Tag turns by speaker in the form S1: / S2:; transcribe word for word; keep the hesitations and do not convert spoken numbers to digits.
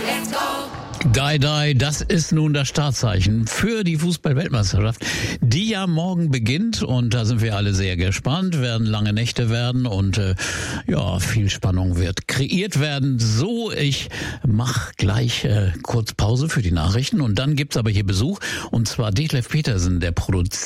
S1: Die, die, das ist nun das Startzeichen für die Fußball-Weltmeisterschaft, die ja morgen beginnt, und da sind wir alle sehr gespannt, werden lange Nächte werden und äh, ja, viel Spannung wird kreiert werden. So, ich mach gleich äh, kurz Pause für die Nachrichten und dann gibt's aber hier Besuch, und zwar Detlef Petersen, der Produzent